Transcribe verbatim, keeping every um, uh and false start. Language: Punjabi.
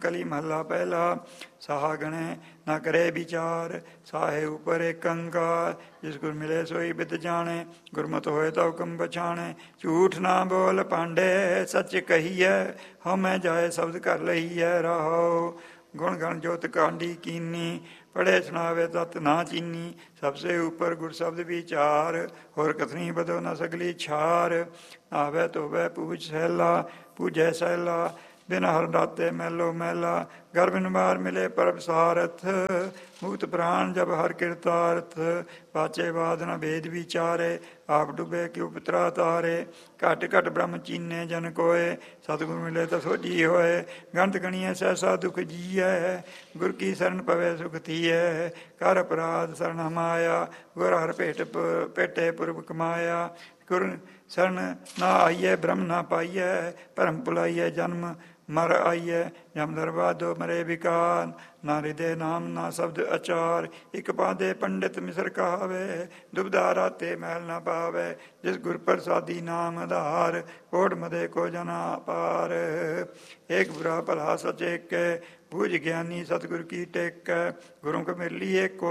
ਕਲੀ ਮਹੱਲਾ ਪਹਿਲਾ। ਸਾਹਾ ਗਣੇ ਨਾ ਕਰੇ ਵਿਚਾਰ, ਸਾਹੇ ਉਪਰ ਏਕ ਓੰਕਾਰ। ਜਿਸ ਗੁਰ ਮਿਲੇ ਸੋਈ ਬਿਦ ਜਾਣੇ, ਗੁਰਮਤਿ ਹੋਏ ਤਾਂ ਹੁਕਮ ਪਛਾਣੇ। ਝੂਠ ਨਾ ਬੋਲ ਪਾਂਡੇ, ਸੱਚ ਕਹੀਐ, ਹਉਮੈ ਜਾਏ ਸ਼ਬਦ ਕਰ ਲਈਐ। ਰਾਹੋ ਗੁਣ ਗਣ ਜੋਤ ਕਾਂਡੀ ਕੀਨੀ, ਪੜ੍ਹੇ ਸੁਣਾਵੇ ਤਤ ਨਾ ਚੀਨੀ। ਸਭ ਸੇ ਉਪਰ ਗੁਰ ਸ਼ਬਦ ਵਿਚਾਰ, ਹੋਰ ਕਥਨੀ ਬਦੋ ਨਾ ਸਗਲੀ ਛਾਰ। ਆਵੇ ਧੋਵੇ ਪੂਜ ਸਹਿਲਾ, ਪੂਜੈ ਸਹਿਲਾ, ਬਿਨ ਹਰ ਦਾਤੇ ਮੈਲੋ ਮੈਲਾ। ਗਰਭ ਨਿਵਾਰ ਮਿਲੇ ਪਰਬ ਸਾਰਥ, ਮੁਕਤ ਪ੍ਰਾਣ ਜਬ ਹਰ ਕਿਰਤਾਰਥ। ਪਾਚੇ ਬਾਦ ਨ ਭੇਦ ਵਿਚਾਰੇ, ਆਪ ਡੁਬੇ ਕਿਉ ਪੁਤਰਾ ਤਾਰੇ। ਘਟ ਘਟ ਬ੍ਰਹਮ ਚੀਨੇ ਜਨ ਕੋਏ, ਸਤਿਗੁਰ ਮਿਲੇ ਤਾਂ ਸੋਝੀ ਹੋਏ। ਗਣਤ ਗਣੀਐ ਸਹਿਸਾ ਦੁਖ ਜੀਐ, ਗੁਰ ਕੀ ਸ਼ਰਨ ਪਵੇ ਸੁਖ ਥੀਐ। ਕਰ ਅਪਰਾਧ ਸ਼ਰਨ ਹਮਾਇਆ, ਗੁਰ ਹਰ ਭੇਟ ਭੇਟੇ ਪੁਰਬ ਕਮਾਇਆ। ਗੁਰ ਸ਼ਰਨ ਨਾ ਆਈਐ ਬ੍ਰਹਮ ਨਾ ਪਾਈਐ, ਭਰਮ ਭੁਲਾਈਐ ਜਨਮ ਮਰ ਆਈਐ। ਜਮ ਦਰਬਾਦੋ ਮਰੇ ਵਿਕਾਰ, ਨਾ ਹਿਰਦੇ ਨਾਮ ਨਾ ਸ਼ਬਦ ਅਚਾਰ। ਇਕ ਪਾਦੇ ਪੰਡਿਤ ਮਿਸਰ ਕਹਾਵੇ, ਦੁਬਦਾ ਰਾਤੇ ਮੈਲ ਨਾ ਪਾਵੇ। ਜਿਸ ਗੁਰ ਪ੍ਰਸਾਦੀ ਨਾਮ ਆਧਾਰ, ਕੋਟ ਮਦੇ ਕੋ ਜਨਾ ਪਾਰ। ਏਕ ਬੁਰਾ ਭਲਾ ਸਚ ਏਕੈ, ਬੂਝ ਗਿਆਨੀ ਸਤਿਗੁਰ ਕੀ ਟੇਕੈ। ਗੁਰੂ ਕੋ ਮਿਲੀ ਏਕੋ